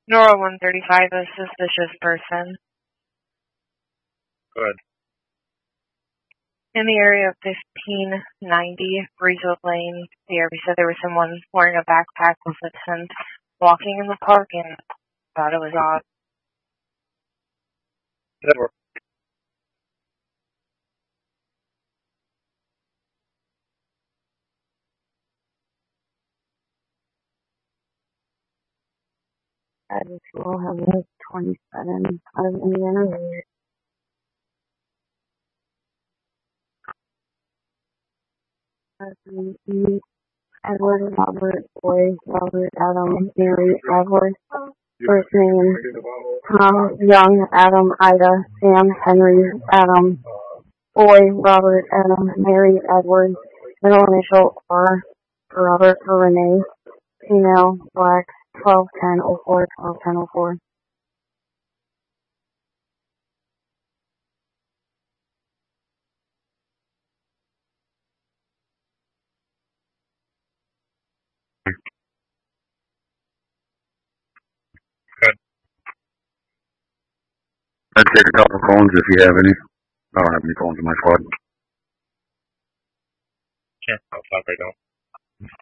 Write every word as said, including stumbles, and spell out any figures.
Nora one thirty-five, a suspicious person. Good. In the area of fifteen ninety, Breezewood Lane, the A R B said there was someone wearing a backpack with a tent walking in the park and thought it was odd. That worked. I just will have a twenty-seven out of Indiana. E. Edward, Robert, Boy, Robert, Adam, Mary, Edward. First name, Tom, Young, Adam, Ida, Sam, Henry, Adam, Boy, Robert, Adam, Mary, Edward. Middle initial R for Robert, for Renee. Female, black, twelve ten oh four, twelve ten oh four. Good. I'd take a couple phones if you have any. I don't have any phones in my squad. Sure. I'll stop right now.